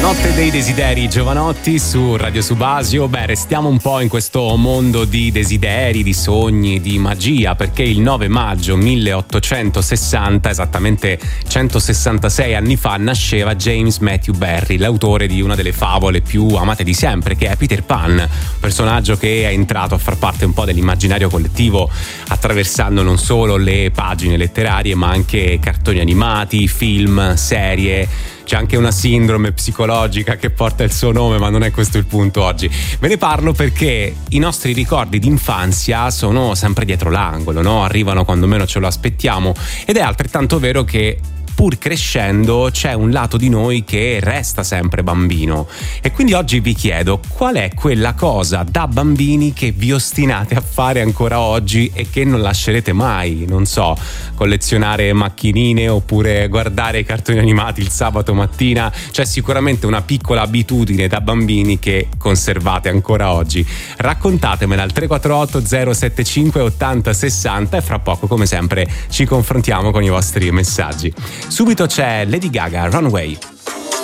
Notte dei desideri, Giovanotti su Radio Subasio. Restiamo un po' in questo mondo di desideri, di sogni, di magia, perché il 9 maggio 1860, esattamente 166 anni fa, nasceva James Matthew Barrie, l'autore di una delle favole più amate di sempre, che è Peter Pan, un personaggio che è entrato a far parte un po' dell'immaginario collettivo attraversando non solo le pagine letterarie ma anche cartoni animati, film, serie. C'è anche una sindrome psicologica che porta il suo nome, ma non è questo il punto oggi. Ve ne parlo perché i nostri ricordi d'infanzia sono sempre dietro l'angolo, no? Arrivano quando meno ce lo aspettiamo, ed è altrettanto vero che pur crescendo c'è un lato di noi che resta sempre bambino. E quindi oggi vi chiedo: qual è quella cosa da bambini che vi ostinate a fare ancora oggi e che non lascerete mai? Non so, collezionare macchinine oppure guardare i cartoni animati il sabato mattina. C'è sicuramente una piccola abitudine da bambini che conservate ancora oggi. Raccontatemela al 348 075 80 60 e fra poco, come sempre, ci confrontiamo con i vostri messaggi. Subito c'è Lady Gaga, Runaway.